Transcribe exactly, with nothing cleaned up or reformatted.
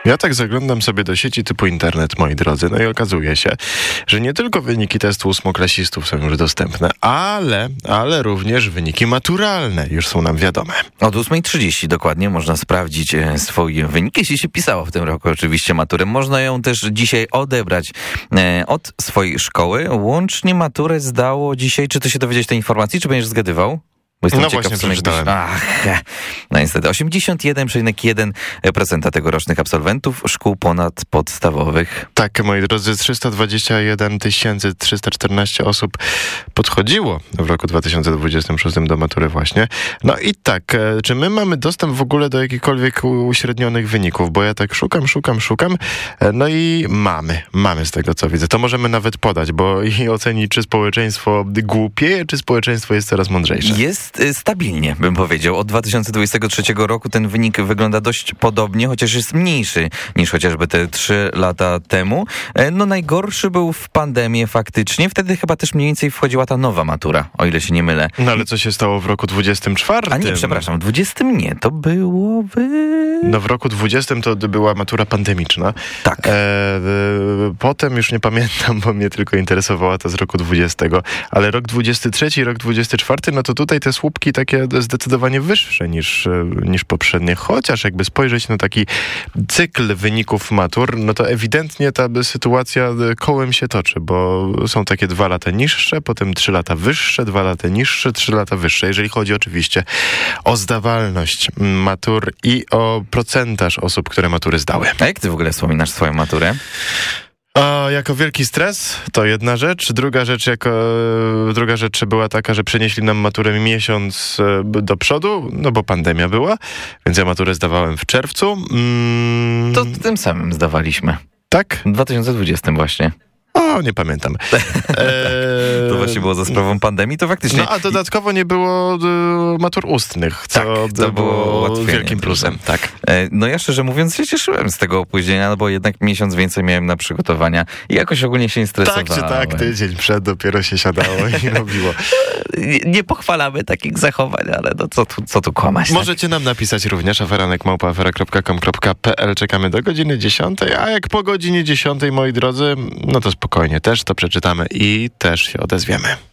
Ja tak zaglądam sobie do sieci typu internet, moi drodzy, no i okazuje się, że nie tylko wyniki testu ósmoklasistów są już dostępne, ale, ale również wyniki maturalne już są nam wiadome. Od ósma trzydzieści dokładnie można sprawdzić swój wynik, jeśli się pisało w tym roku oczywiście maturę. Można ją też dzisiaj odebrać e, od swojej szkoły. Łącznie maturę zdało dzisiaj, czy ty się dowiedziałeś tej informacji, czy będziesz zgadywał? Bo jestem No ciekaw, właśnie co przeczytałem. Ach, no niestety, osiemdziesiąt jeden przecinek jeden procent tegorocznych absolwentów szkół ponadpodstawowych. Tak, moi drodzy, trzysta dwadzieścia jeden tysięcy trzysta czternaście osób podchodziło w roku dwa tysiące dwudziestym szóstym do matury właśnie. No i tak, e, czy my mamy dostęp w ogóle do jakichkolwiek uśrednionych wyników? Bo ja tak szukam, szukam, szukam, e, no i mamy, mamy z tego co widzę. To możemy nawet podać, bo i ocenić, czy społeczeństwo głupieje, czy społeczeństwo jest coraz mądrzejsze. Jest stabilnie, bym powiedział. Od dwa tysiące dwudziestego trzeciego roku ten wynik wygląda dość podobnie, chociaż jest mniejszy niż chociażby te trzy lata temu. No najgorszy był w pandemii faktycznie. Wtedy chyba też mniej więcej wchodziła ta nowa matura, o ile się nie mylę. No ale co się stało w roku dwudziestym czwartym? A nie, przepraszam, w dwudziestym nie, to było w... No w roku dwudziestym to była matura pandemiczna. Tak. E, potem już nie pamiętam, bo mnie tylko interesowała ta z roku dwudziestego. Ale rok dwudziesty trzeci i rok dwudziesty czwarty, no to tutaj te słupki takie zdecydowanie wyższe niż, niż poprzednie. Chociaż jakby spojrzeć na taki cykl wyników matur, no to ewidentnie ta sytuacja kołem się toczy, bo są takie dwa lata niższe, potem trzy lata wyższe, dwa lata niższe, trzy lata wyższe. Jeżeli chodzi oczywiście o zdawalność matur i o procentaż osób, które matury zdały. A jak ty w ogóle wspominasz swoją maturę? A jako wielki stres to jedna rzecz. Druga rzecz, jako, druga rzecz była taka, że przenieśli nam maturę miesiąc do przodu, no bo pandemia była, więc ja maturę zdawałem w czerwcu. Mm, To tym samym zdawaliśmy. tak? W dwa tysiące dwudziestym właśnie. O, nie pamiętam. Eee, To właśnie było za sprawą pandemii, to faktycznie... No a dodatkowo nie było y, matur ustnych, co tak, to było łatwiej, wielkim plusem. Tak. E, No ja szczerze mówiąc się cieszyłem z tego opóźnienia, no bo jednak miesiąc więcej miałem na przygotowania i jakoś ogólnie się nie stresowałem. Tak czy tak, tydzień przed dopiero się siadało i robiło. Nie, nie pochwalamy takich zachowań, ale no co tu, co tu kłamać. Możecie nam napisać również aferanek małpa afera kropka com kropka pe el. Czekamy do godziny dziesiątej, a jak po godzinie dziesiątej, moi drodzy, no to spokojnie, też to przeczytamy i też się odezwiemy.